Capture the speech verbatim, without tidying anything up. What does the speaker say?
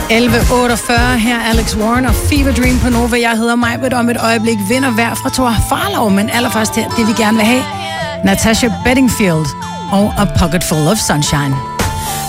elleve otteogfyrre, her Alex Warren og Fever Dream på Nova. Jeg hedder Majbert, om et øjeblik vinder hver fra Thor Farlov, men allerførst her, det vi gerne vil have, Natasha Bedingfield og A Pocket Full of Sunshine.